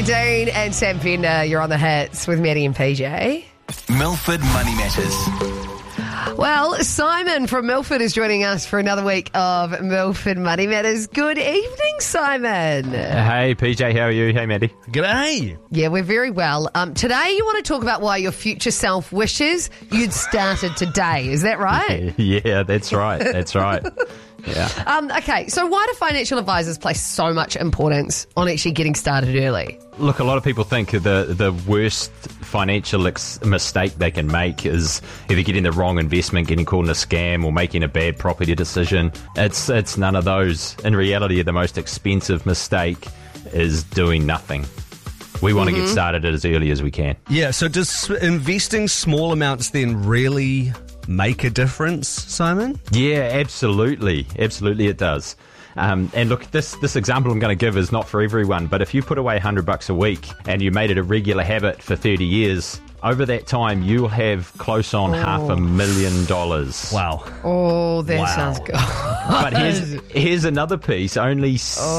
Dean and Sam Fender, you're on the hits with Maddie and PJ. Milford Money Matters. Well, Simon from Milford is joining us for another week of Milford Money Matters. Good evening, Simon. Hey, PJ, how are you? Hey, Maddie. G'day. Yeah, we're very well. Today you want to talk about why your future self wishes you'd started today. Is that right? Yeah, that's right. That's right. Yeah. Okay, so why do financial advisors place so much importance on actually getting started early? Look, a lot of people think the worst financial mistake they can make is either getting the wrong investment, getting caught in a scam, or making a bad property decision. It's none of those. In reality, the most expensive mistake is doing nothing. We want to get started as early as we can. Yeah, so does investing small amounts then really make a difference, Simon? Yeah, absolutely. Absolutely it does. And look, this example I'm going to give is not for everyone, but if you put away $100 a week and you made it a regular habit for 30 years, over that time you'll have close on $500,000. Wow. Oh, that sounds good. But here's another piece. Only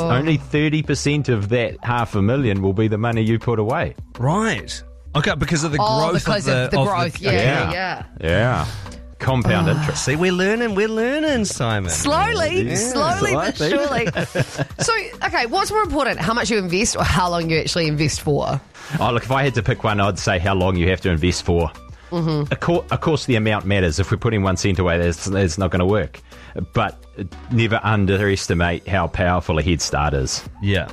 30% of that $500,000 will be the money you put away. Right. Okay, because of the growth because of the growth. Yeah. Compound interest. See, we're learning, Simon. Slowly but surely. So, okay, what's more important, how much you invest or how long you actually invest for? Oh, look, if I had to pick one, I'd say how long you have to invest for. Of course, the amount matters. If we're putting 1 cent away, that's not going to work. But never underestimate how powerful a head start is. Yeah.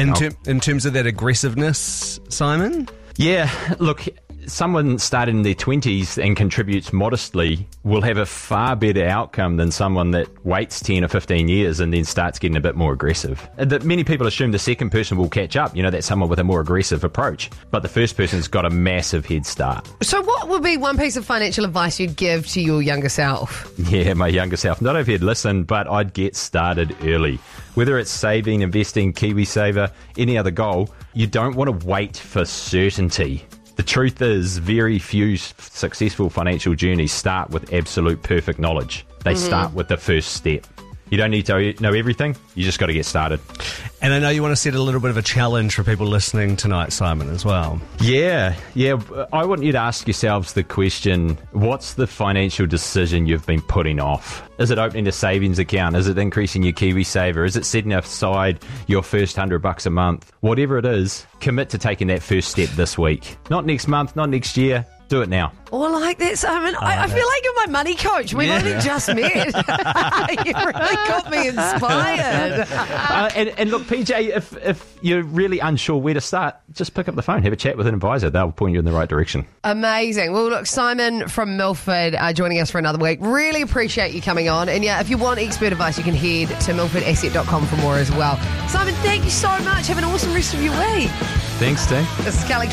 In terms of that aggressiveness, Simon? Yeah, look, someone started in their 20s and contributes modestly will have a far better outcome than someone that waits 10 or 15 years and then starts getting a bit more aggressive. Many people assume the second person will catch up, that's someone with a more aggressive approach. But the first person's got a massive head start. So what would be one piece of financial advice you'd give to your younger self? Yeah, my younger self. Not if he'd listen, but I'd get started early. Whether it's saving, investing, KiwiSaver, any other goal, you don't want to wait for certainty. The truth is, very few successful financial journeys start with absolute perfect knowledge. They start with the first step. You don't need to know everything. You just got to get started. And I know you want to set a little bit of a challenge for people listening tonight, Simon, as well. Yeah. I want you to ask yourselves the question, what's the financial decision you've been putting off? Is it opening a savings account? Is it increasing your KiwiSaver? Is it setting aside your first $100 a month? Whatever it is, commit to taking that first step this week. Not next month, not next year. Do it now. Oh, I like that, Simon. I feel like you're my money coach. We've only just met. You really got me inspired. And look, PJ, if you're really unsure where to start, just pick up the phone, have a chat with an advisor. They'll point you in the right direction. Amazing. Well, look, Simon from Milford joining us for another week. Really appreciate you coming on. And yeah, if you want expert advice, you can head to milfordasset.com for more as well. Simon, thank you so much. Have an awesome rest of your week. Thanks, Tim. This is Kelly.